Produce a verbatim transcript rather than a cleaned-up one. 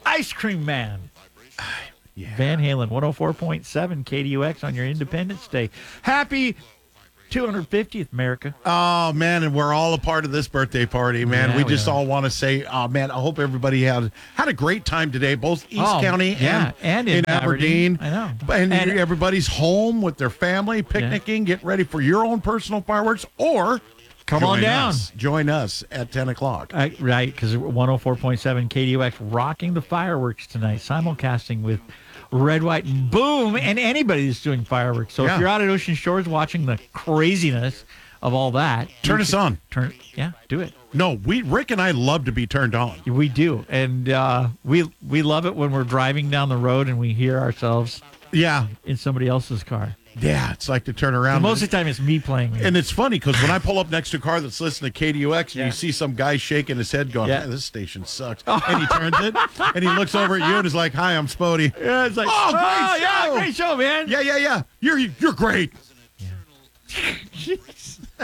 Ice Cream Man. Yeah. Van Halen, one oh four point seven K D U X on your Independence Day. Happy two hundred fiftieth, America. Oh, man, and we're all a part of this birthday party, man. Yeah, we we just are. all want to say, oh, man, I hope everybody had had a great time today, both East Oh, County yeah, and, and in in Aberdeen. Aberdeen. I know. And, And- everybody's home with their family, picnicking, getting ready for your own personal fireworks, or Come on join down. us. Join us at ten o'clock. Uh, right, because one oh four point seven K D U X rocking the fireworks tonight, simulcasting with Red, White, and Boom, and anybody that's doing fireworks. So Yeah. if you're out at Ocean Shores watching the craziness of all that, Turn you us should on. Turn, yeah, do it. No, we Rick and I love to be turned on. We do, and uh, we we love it when we're driving down the road and we hear ourselves Yeah, in somebody else's car. yeah, it's like to turn around. And most of the time, it's me playing. And it's funny because when I pull up next to a car that's listening to K D U X, and Yeah. you see some guy shaking his head going, Yeah. "Man, this station sucks." And he turns it, and he looks over at you and is like, "Hi, I'm Spody." yeah, it's like, Oh, great yeah, show. great show, man. Yeah, yeah, yeah. You're you're great.